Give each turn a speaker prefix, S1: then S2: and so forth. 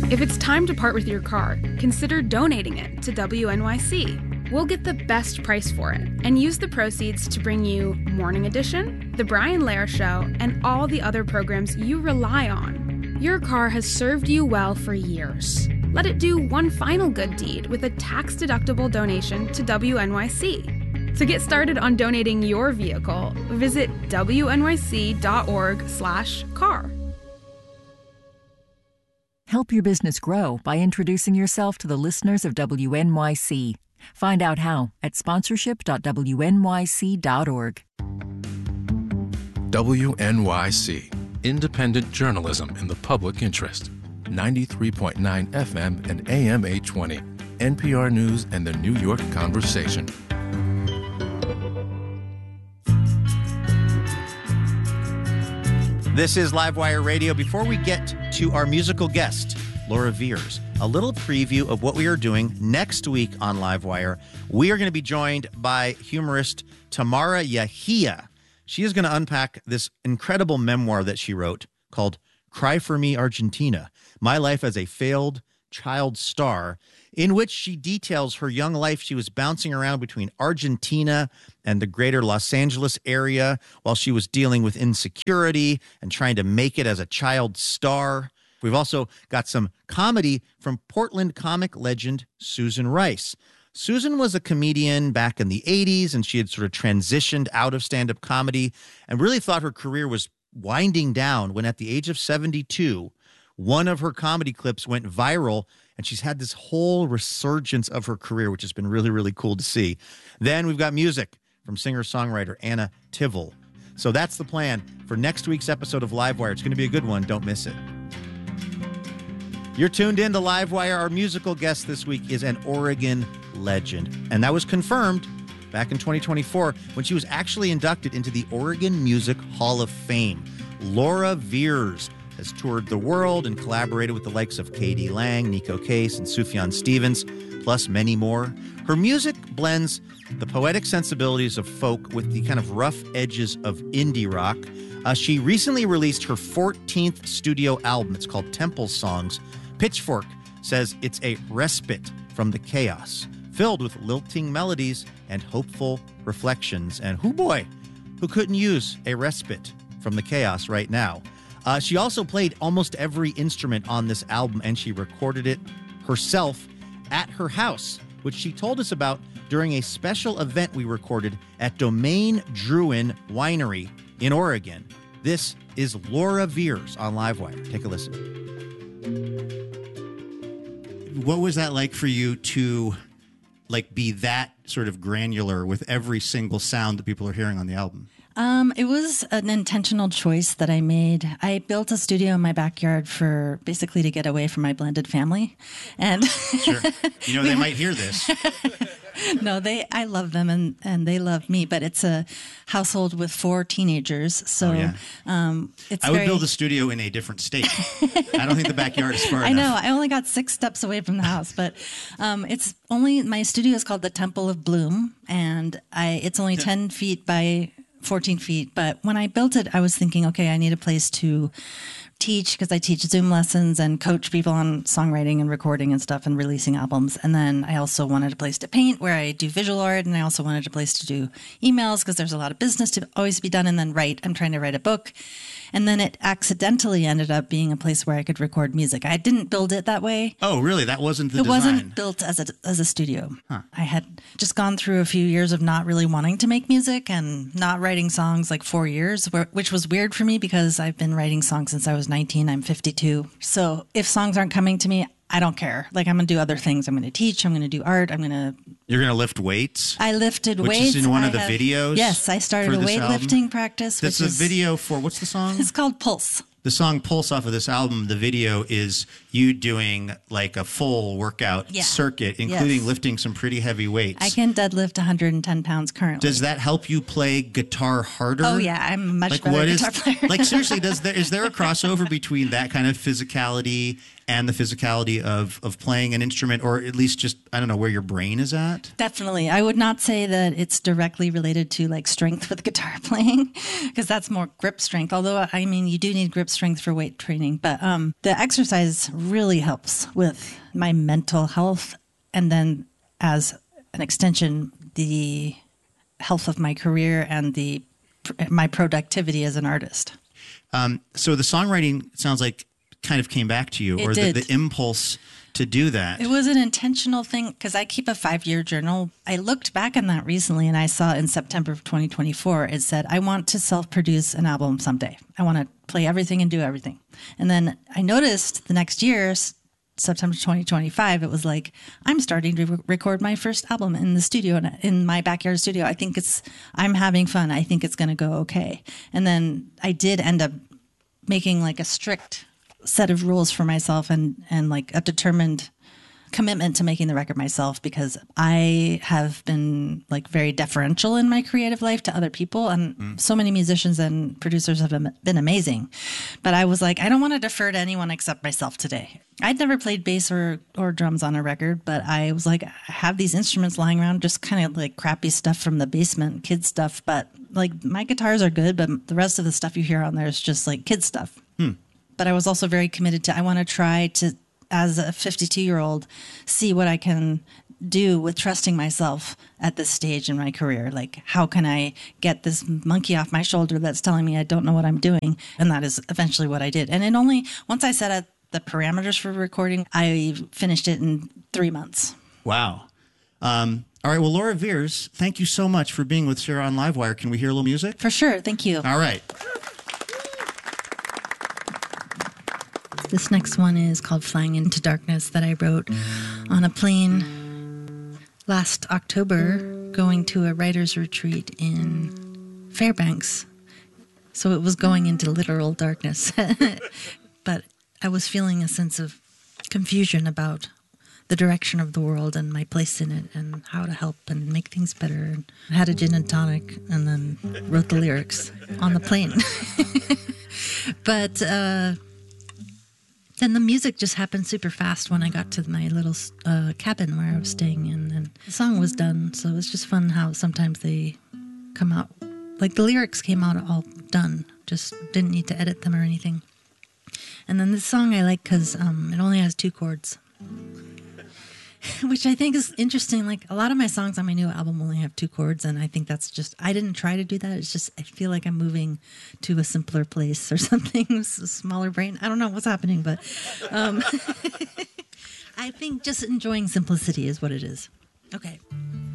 S1: If it's time to part with your car, consider donating it to WNYC. We'll get the best price for it and use the proceeds to bring you Morning Edition, The Brian Lehrer Show, and all the other programs you rely on. Your car has served you well for years. Let it do one final good deed with a tax-deductible donation to WNYC. To get started on donating your vehicle, visit wnyc.org/car.
S2: Help your business grow by introducing yourself to the listeners of WNYC. Find out how at sponsorship.wnyc.org.
S3: WNYC, independent journalism in the public interest. 93.9 FM and AM 820. NPR News and the New York Conversation.
S4: This is Livewire Radio. Before we get to our musical guest, Laura Veirs, a little preview of what we are doing next week on Livewire. We are going to be joined by humorist Tamara Yahia. She is going to unpack this incredible memoir that she wrote called Cry for Me, Argentina, My Life as a Failed Child Star, in which she details her young life. She was bouncing around between Argentina and the greater Los Angeles area while she was dealing with insecurity and trying to make it as a child star. We've also got some comedy from Portland comic legend Susan Rice. Susan was a comedian back in the 80s, and she had sort of transitioned out of stand-up comedy and really thought her career was winding down when at the age of 72, one of her comedy clips went viral, and she's had this whole resurgence of her career, which has been really, really cool to see. Then we've got music from singer-songwriter Anna Tivel. So that's the plan for next week's episode of Livewire. It's going to be a good one. Don't miss it. You're tuned in to Livewire. Our musical guest this week is an Oregon legend, and that was confirmed back in 2024 when she was actually inducted into the Oregon Music Hall of Fame. Laura Veirs has toured the world and collaborated with the likes of K.D. Lang, Nico Case, and Sufjan Stevens, plus many more. Her music blends the poetic sensibilities of folk with the kind of rough edges of indie rock. She recently released her 14th studio album. It's called Temple Songs. Pitchfork says it's a respite from the chaos, filled with lilting melodies and hopeful reflections. And who couldn't use a respite from the chaos right now? She also played almost every instrument on this album, and she recorded it herself at her house, which she told us about during a special event we recorded at Domaine Drouin Winery in Oregon. This is Laura Veirs on Livewire. Take a listen. What was that like for you to be that sort of granular with every single sound that people are hearing on the album?
S5: It was an intentional choice that I made. I built a studio in my backyard for basically to get away from my blended family. And
S4: sure. They might hear this.
S5: No, I love them and they love me, but it's a household with 4 teenagers. So I would
S4: build a studio in a different state. I don't think the backyard is far enough.
S5: I know. I only got 6 steps away from the house, but my studio is called the Temple of Bloom, and it's only 10 feet by 14 feet. But when I built it, I was thinking, okay, I need a place to teach, because I teach Zoom lessons and coach people on songwriting and recording and stuff and releasing albums. And then I also wanted a place to paint where I do visual art, and I also wanted a place to do emails because there's a lot of business to always be done, and then write. I'm trying to write a book. And then it accidentally ended up being a place where I could record music. I didn't build it that way.
S4: Oh, really? That wasn't the design?
S5: It wasn't built as a studio. Huh. I had just gone through a few years of not really wanting to make music and not writing songs, 4 years, which was weird for me because I've been writing songs since I was 19. I'm 52. So if songs aren't coming to me, I don't care. I'm going to do other things. I'm going to teach. I'm going to do art. You're
S4: going to lift weights?
S5: I lifted weights.
S4: Which is in one of the videos?
S5: Yes, I started a weightlifting practice.
S4: That's a video for, what's the song?
S5: It's called Pulse.
S4: The song Pulse off of this album, the video is you doing a full workout circuit, including lifting some pretty heavy weights.
S5: I can deadlift 110 pounds currently.
S4: Does that help you play guitar harder?
S5: Oh, yeah. I'm a much better guitar player.
S4: Seriously, is there a crossover between that kind of physicality and the physicality of playing an instrument, or at least just, I don't know, where your brain is at?
S5: Definitely. I would not say that it's directly related to like strength with guitar playing, because that's more grip strength. Although, I mean, you do need grip strength for weight training. But the exercise really helps with my mental health. And then as an extension, the health of my career and my productivity as an artist.
S4: So the songwriting, it sounds like, kind of came back to you, or the impulse to do that.
S5: It was an intentional thing because I keep a 5-year journal. I looked back on that recently and I saw in September of 2024, it said, I want to self-produce an album someday. I want to play everything and do everything. And then I noticed the next year, September 2025, it was like, I'm starting to record my first album in the studio, in my backyard studio. I'm having fun. I think it's going to go okay. And then I did end up making like a strict set of rules for myself and like a determined commitment to making the record myself, because I have been like very deferential in my creative life to other people, and so many musicians and producers have been amazing, but I was like, I don't want to defer to anyone except myself today. I'd never played bass or drums on a record, but I was like, I have these instruments lying around, just kind of like crappy stuff from the basement, kid stuff, but like my guitars are good, but the rest of the stuff you hear on there is just like kid stuff. But I was also very committed to, I want to try to, as a 52-year-old, see what I can do with trusting myself at this stage in my career. Like, how can I get this monkey off my shoulder that's telling me I don't know what I'm doing? And that is eventually what I did. And once I set up the parameters for recording, I finished it in 3 months.
S4: Wow. All right. Well, Laura Veirs, thank you so much for being with Sarah on Livewire. Can we hear a little music?
S5: For sure. Thank you.
S4: All right.
S5: This next one is called Flying into Darkness, that I wrote on a plane last October going to a writer's retreat in Fairbanks. So it was going into literal darkness. But I was feeling a sense of confusion about the direction of the world and my place in it and how to help and make things better. And I had a gin and tonic and then wrote the lyrics on the plane. But then the music just happened super fast when I got to my little cabin where I was staying in, and the song was done. So it was just fun how sometimes they come out, like the lyrics came out all done, just didn't need to edit them or anything. And then this song I like because it only has 2 chords, which I think is interesting. Like a lot of my songs on my new album only have 2 chords, and I think that's just, I didn't try to do that. It's just, I feel like I'm moving to a simpler place or something, a smaller brain. I don't know what's happening, but I think just enjoying simplicity is what it is. Okay.